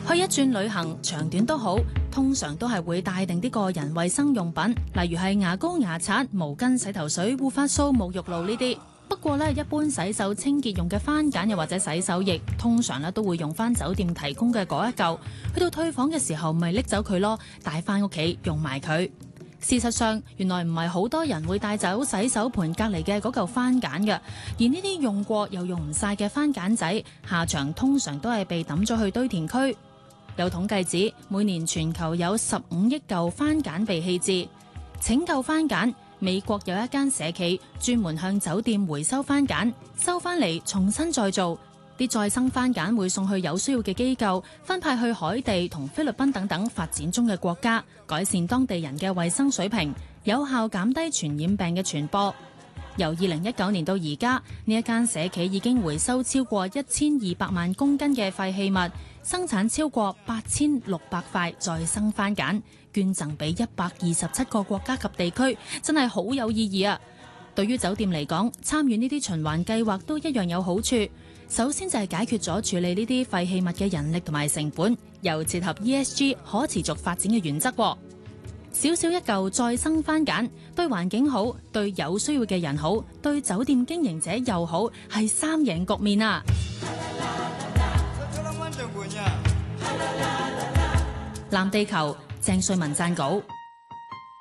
去一轉旅行，長短都好，通常都係會帶定啲個人衛生用品，例如係牙膏、牙刷、毛巾、洗頭水、護髮素、沐浴露呢啲。不過呢，一般洗手清潔用嘅番梘又或者洗手液，通常呢都會用翻酒店提供嘅嗰一嚿。去到退房嘅時候，咪拎走佢咯，帶翻屋企用埋佢。事實上，原來唔係好多人會帶走洗手盆隔離嘅嗰嚿番梘嘅，而呢啲用過又用唔晒嘅番梘仔，下場通常都係被抌咗去堆填區。有統計指，每年全球有15億嚿番梘被棄置。拯救番梘，美國有一間社企專門向酒店回收番梘，收翻嚟重新再造。啲再生番梘會送去有需要嘅機構，分派去海地同菲律賓等等發展中嘅國家，改善當地人嘅衛生水平，有效減低傳染病嘅傳播。由2019年到而家，呢一間社企已經回收超過1200萬公斤嘅廢棄物，生產超過8600塊再生番梘，捐贈俾127個國家及地區，真係好有意義啊！對於酒店嚟講，參與呢啲循環計劃都一樣有好處。首先就係解決咗處理呢啲廢棄物嘅人力同埋成本，又切合 ESG 可持續發展嘅原則。少少一嚿再生番梘，對環境好，對有需要嘅人好，對酒店經營者又好，係三贏局面啊！藍地球，鄭瑞文撰稿。